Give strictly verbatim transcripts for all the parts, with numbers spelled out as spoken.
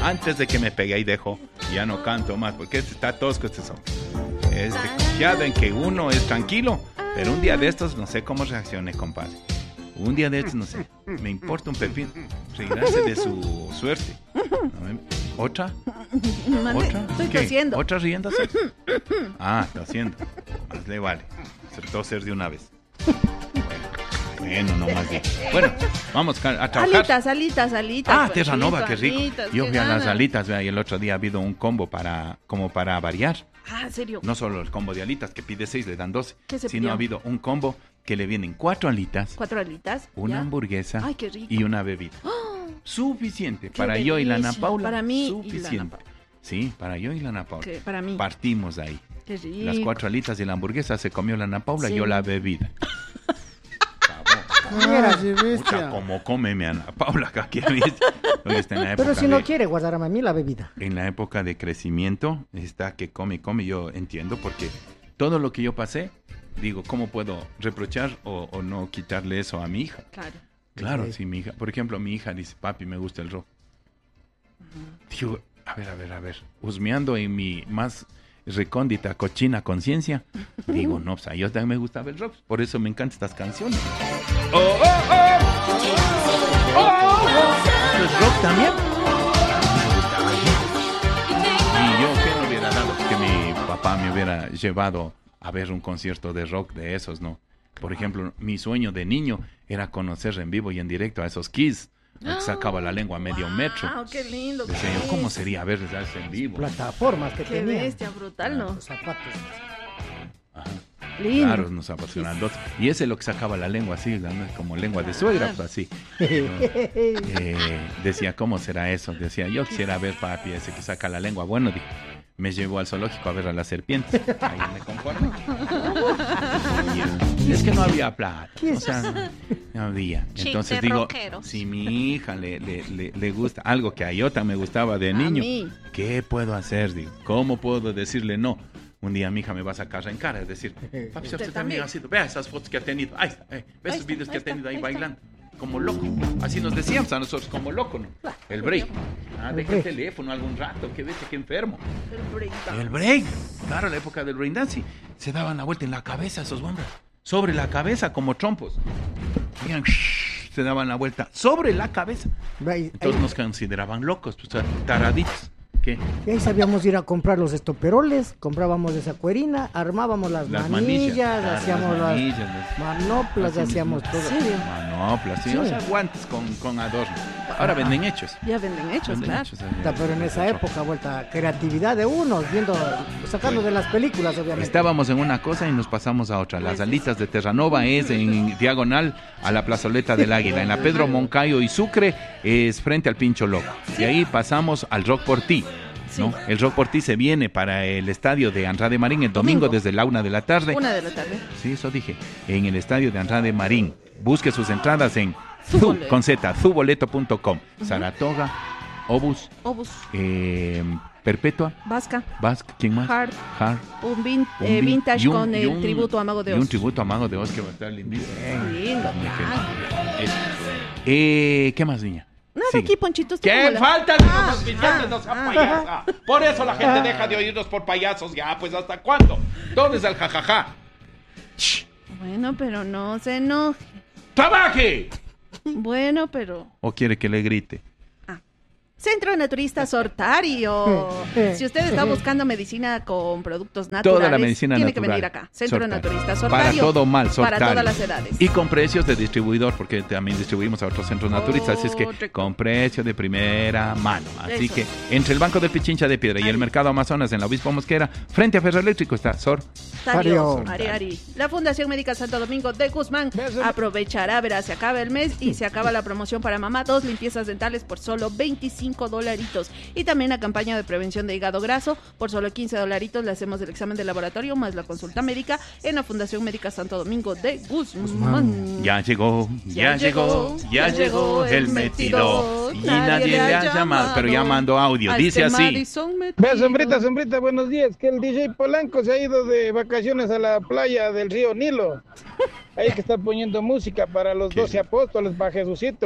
antes de que me pegue y dejo, ya no canto más, porque este está tosco este son. Es de confiado en que uno es tranquilo, pero un día de estos no sé cómo reaccione, compadre. Un día de estos no sé, me importa un pepino, reirse de su suerte. ¿Otra? Mande, ¿Otra? estoy ¿Qué? tosiendo. ¿Otra riéndose? Ah, tosiendo. Más le vale, se toser de una vez. Bueno, no más bien. Bueno, vamos a trabajar. Alitas, alitas, alitas. Ah, pues, Tierra Nova, qué rico. alitas, Yo qué fui a las ganas. alitas, vea, y el otro día ha habido un combo para, como para variar. Ah, ¿en serio? No solo el combo de alitas, que pide seis, le dan doce. ¿Qué se sino pidió? ha habido un combo que le vienen cuatro alitas, Cuatro alitas. una ya. hamburguesa Ay, qué rico. y una bebida. ¡Oh! Suficiente. Qué Para yo y la Ana delicia. Paula. Para mí y la Ana Suficiente. Paula. Sí, para yo y la Ana Paula. Que para mí. Partimos de ahí. Qué rico. Las cuatro alitas y la hamburguesa se comió la Ana Paula, Sí. yo la bebida. Mira, sí, Puta, bestia. como come mi Ana Paula acá, que viste. Hoy está en la Pero época si no de- quiere guardar a mí la bebida. En la época de crecimiento, está que come y come, yo entiendo, porque todo lo que yo pasé, digo, ¿cómo puedo reprochar o, o no quitarle eso a mi hija? Claro. Claro, Ok. sí, mi hija. Por ejemplo, mi hija dice, papi, me gusta el rock. Digo, a ver, a ver, a ver, husmeando en mi más recóndita, cochina conciencia, digo, no, pues a yo también me gustaba el rock, por eso me encantan estas canciones. ¡Oh, oh, oh! ¡Oh, oh, oh! ¿Es rock también? Y yo, ¿qué no hubiera dado? Que mi papá me hubiera llevado a ver un concierto de rock de esos, ¿no? Por ejemplo, mi sueño de niño era conocer en vivo y en directo a esos Kiss, que sacaba la lengua a medio metro. ¡Wow! ¡Qué lindo! Decía yo, ¿cómo sería verles en vivo? Plataformas que ¡Qué tenían. bestia! Brutal, ¿no? Los zapatos. Ajá. Lindo. Claro, nos apasionan dos. Y ese es lo que sacaba la lengua así, ¿no? Como lengua de suegra, pues así. ¿no? Eh, decía, ¿cómo será eso? Decía, yo quisiera ver, papi, ese que saca la lengua. Bueno, dije, me llevó al zoológico a ver a las serpientes. Ahí me conformo. Y, es que no había plata. O sea, no había. Entonces Chiste digo, rockero. si mi hija le, le, le, le gusta algo que a Iota me gustaba de A niño, mí. ¿qué puedo hacer? Digo, ¿cómo puedo decirle no? Un día mi hija me va a sacar en cara, es decir, papi, usted, Usted también también. ha sido, vea esas fotos que ha tenido, ahí está, eh, ve Ahí esos está, videos que ahí ha tenido está, ahí ahí bailando, como loco, así nos decíamos a nosotros, como loco, ¿no? El break, ah, deja el teléfono algún rato, que vete que enfermo. El breakdown. El break, claro, la época del break dancing, se daban la vuelta en la cabeza esos bombas, sobre la cabeza como trompos, Miran, se daban la vuelta sobre la cabeza, Ahí, entonces ahí- nos consideraban locos, pues, o sea, taraditos. ¿Qué? y ahí sabíamos ir a comprar los estoperoles, comprábamos esa cuerina, armábamos las, Las manillas, manillas, claro, hacíamos las las, manillas, las- manoplas, Así hacíamos mismo. todo. Manoplas, sí, Sí. o sea, guantes con, con adorno. Ahora venden hechos. Ya venden hechos, Venden claro. hechos, eh, Puta, Pero en esa otro. época, vuelta, creatividad de unos, viendo, sacando de las películas, obviamente. Estábamos en una cosa y nos pasamos a otra. Las alitas de Terranova es en diagonal a la plazoleta del Águila. En la Pedro Moncayo y Sucre es frente al Pincho Loco. Y ahí pasamos al Rock por Ti. ¿no? El Rock por Ti se viene para el estadio de Andrade Marín el domingo, Domingo. desde la una de la tarde. Una de la tarde. Sí, eso dije. En el estadio de Andrade Marín. Busque sus entradas en Zuboleto. Zu, con Z, zuboleto punto com. Saratoga, Obus, Obus, eh, Perpetua, Vasca, Basque, ¿quién más? Hard, Hard. un, vin- un eh, vin- vintage y un- con y el un- tributo a Mago de Y Oz. un tributo a Mago de Oz que va a estar lindísimo. Lindo, Muy claro. feliz. Eso. Eh, ¿Qué más, niña? Nada, Sigue. aquí, Ponchito. usted ¿Qué cómo la- falta de Ah, cosas Vicente, ah, no sea ah. payasa? Por eso la gente deja de oírnos por payasos. Ya, pues ¿hasta cuándo? ¿Dónde es el jajaja? Shh, Bueno, pero no se enoje. ¡Trabaje! Bueno, pero... ¿O quiere que le grite? Centro Naturista Sortario. Si usted está buscando medicina con productos naturales, Toda la medicina tiene natural. que venir acá. Centro Sortario. Naturista Sortario. Para todo mal, Sortario. Para todas las edades. Y con precios de distribuidor, porque también distribuimos a otros centros naturistas, así es que Oh, rico. con precio de primera mano. Así Eso. que entre el Banco del Pichincha de Piedra y el Ahí. Mercado Amazonas en la Obispo Mosquera, frente a Ferroeléctrico está Sor. Tario, Tario. Ari, Ari. La Fundación Médica Santo Domingo de Guzmán aprovechará, verá, se acaba el mes y se acaba la promoción para mamá, dos limpiezas dentales por solo veinticinco dolaritos. Y también la campaña de prevención de hígado graso, por solo quince dolaritos le hacemos el examen de laboratorio más la consulta médica en la Fundación Médica Santo Domingo de Guzmán. Ya llegó, ya, Ya llegó, llegó, ya ya llegó llegó el el metido. metido. Y nadie le ha llamado, pero ya mandó audio. A Dice este así. Madison metido. Vea, sombrita, sombrita, buenos días. Que el D J Polanco se ha ido de vacaciones a la playa del río Nilo. Ahí que está poniendo música para los Qué doce apóstoles, para Jesucito.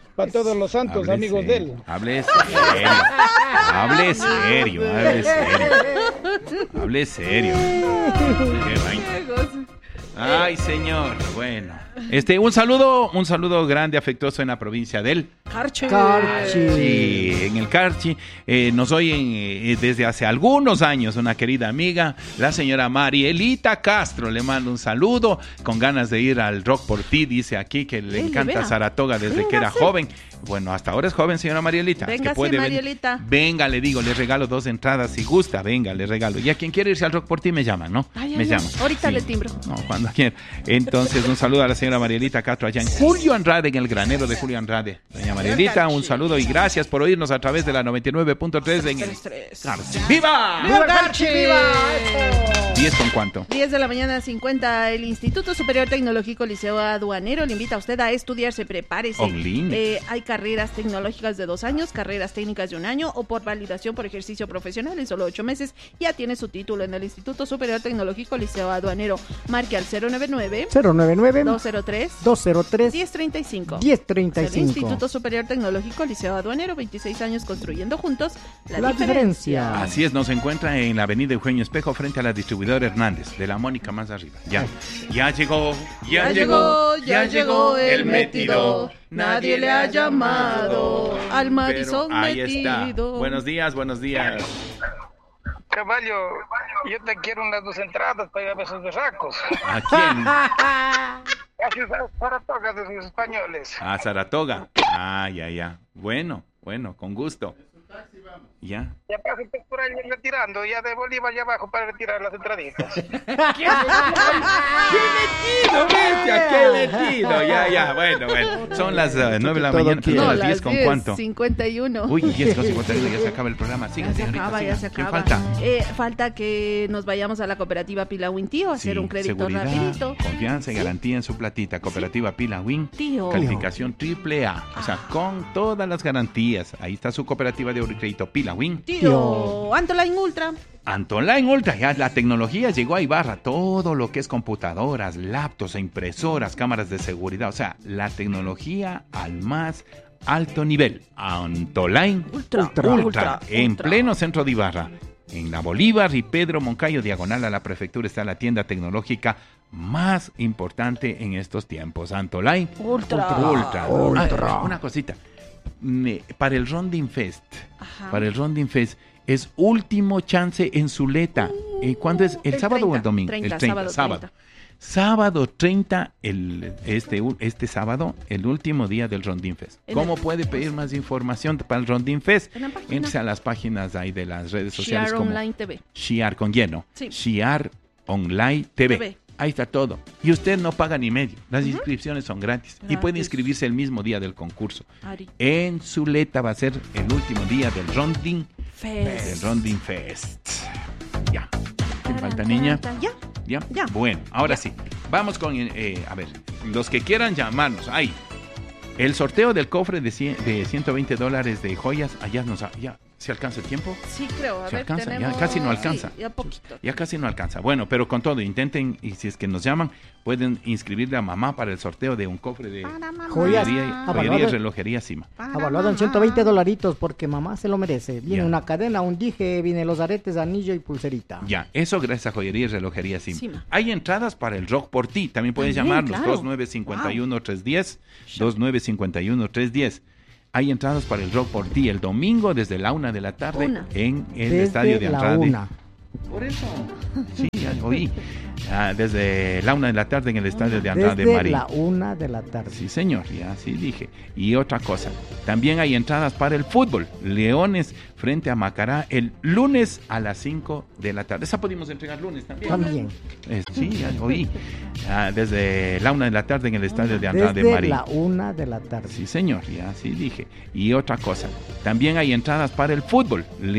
para todos los santos, Hable amigos serio, de él. Hable serio. Hable serio, hable serio. Hable serio. Qué vaina. Ay, señor. Bueno. Este, un saludo, un saludo grande, afectuoso en la provincia del Carchi. Carchi. Sí, en el Carchi. Eh, nos oyen eh, desde hace algunos años una querida amiga, la señora Marielita Castro. Le mando un saludo, con ganas de ir al Rock por Ti, dice aquí que le Él, encanta vea. Saratoga desde Véngase. que era joven. Bueno, hasta ahora es joven, señora Marielita. Es que Véngase, puede ven- Marielita. Venga, le digo, le regalo dos entradas si gusta, venga, le regalo. Y a quien quiere irse al Rock por Ti me llaman, ¿no? Ay, ay, me ay. llaman. Ahorita Sí. le timbro. No, cuando quiera. Entonces, un saludo a la señora Marielita Castro allá en Julio Andrade, en el granero de Julio Andrade. Doña Marielita, un saludo y gracias por oírnos a través de la noventa y nueve punto tres en el Carchi. ¡Viva! ¡Viva Carchi! ¿diez con cuánto? diez de la mañana, cincuenta. El Instituto Superior Tecnológico Liceo Aduanero le invita a usted a estudiar, se prepárese. Online. Eh, hay carreras tecnológicas de dos años, carreras técnicas de un año o por validación por ejercicio profesional en solo ocho meses. Ya tiene su título en el Instituto Superior Tecnológico Liceo Aduanero. Marque al cero noventa y nueve, cero noventa y nueve, dos cero tres, dos cero tres, diez treinta y cinco. diez treinta y El cinco. Instituto Superior Tecnológico Liceo Aduanero, veintiséis años construyendo juntos la, La diferencia. diferencia. Así es, nos encuentra en la avenida Eugenio Espejo frente a la distribuidora Hernández, de la Mónica más arriba. Ya, ya llegó, ya, Ya llegó, ya llegó el metido. Nadie le ha llamado al Madison Pero ahí está. metido. Buenos días, buenos días. Caballo, yo te quiero unas dos entradas para ir a ver esos berracos. ¿A quién? Así es, para todas de sus españoles. A Saratoga. Ah, ya, ya. Bueno, bueno, con gusto. Ya. Ya paso por ahí retirando, ya de Bolívar ya abajo para retirar las entraditas. ¡Qué metido, bestia! ¡Qué metido! Ya, ya, bueno, bueno. Son las uh, nueve de la Todo mañana, quiere. son No, las diez con cuánto. cincuenta y uno. Uy, diez con cincuenta y uno, ya se acaba el programa. Siga, Ya se señorita, acaba, siga. ya se ¿Qué acaba. falta? Eh, falta que nos vayamos a la cooperativa Pila Win Tío a hacer Sí, un crédito seguridad, rapidito. confianza y garantía en su platita. Cooperativa Pila Win, Tío. calificación triple A. O sea, con todas las garantías. Ahí está su cooperativa de crédito Pila Win. Tío, Antoline Ultra. Antoline Ultra, ya la tecnología llegó a Ibarra, todo lo que es computadoras, laptops, impresoras, cámaras de seguridad, o sea, la tecnología al más alto nivel. Antoline Ultra, Ultra, ultra, en ultra. pleno centro de Ibarra. En la Bolívar y Pedro Moncayo, diagonal a la prefectura, está la tienda tecnológica más importante en estos tiempos. Antoline Ultra. Ultra. Ultra. Ah, una cosita. Me- para el Rondin Fest, Ajá. para el Rondin Fest, es último chance en Zuleta. Eh, ¿Cuándo es? ¿El, el sábado o el treinta, domingo? treinta, el treinta, sábado sábado. treinta. Sábado treinta, el, este, u- este sábado, el último día del Rondin Fest. En ¿Cómo el- puede pedir más información para el Rondin Fest? En la página. Entre a las páginas ahí de las redes sociales Share como Online T V. Shiar con lleno. Sí. Shiar Online T V. T V. Ahí está todo. Y usted no paga ni medio. Las inscripciones son gratis. Y puede Gratis. inscribirse el mismo día del concurso. Ari. En Zuleta va a ser el último día del Rondin, Fest. del Rondin Fest. Ya. ¿Qué falta, niña? Ya. ¿Ya? Ya. Bueno, ahora Ya. sí. Vamos con, eh, a ver, los que quieran llamarnos. Ahí. El sorteo del cofre de, cien, de ciento veinte dólares de joyas. Allá nos... ha- Ya, ¿se alcanza el tiempo? Sí, creo. A Se ver, alcanza, ya tenemos... casi no alcanza. Sí, ya poquito. Ya casi no alcanza. Bueno, pero con todo, intenten, y si es que nos llaman, pueden inscribirle a mamá para el sorteo de un cofre de Para mamá. Joyas. joyería, Ah, joyería y valor. relojería Cima. Para Avaluado en mamá. ciento veinte dolaritos porque mamá se lo merece. Viene Ya. una cadena, un dije, viene los aretes, anillo y pulserita. Ya, eso gracias a Joyería y Relojería Cima. Cima. Hay entradas para el Rock por Ti. También puedes También, llamarnos claro. dos nueve cinco uno tres uno cero, dos nueve cinco uno tres uno cero. Hay entradas para el Rock por Ti el domingo desde la una de la tarde Una. en el Desde estadio de la Andrade. una. Por eso. Sí, ya oí. Ah, desde la una de la tarde en el estadio de Andrade Desde Marín. la una de la tarde. Sí, señor, ya sí dije. Y otra cosa, también hay entradas para el fútbol. Leones frente a Macará el lunes a las cinco de la tarde. Esa pudimos entregar lunes también. También. Eh, sí, ya oí. Ah, desde la una de la tarde en el estadio de Andrade Desde Marín. la una de la tarde. Sí, señor, ya sí dije. Y otra cosa, también hay entradas para el fútbol.